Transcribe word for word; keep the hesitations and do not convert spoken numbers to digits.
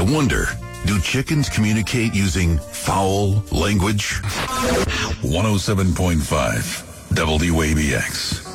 wonder, do chickens communicate using foul language? one oh seven point five W A B X.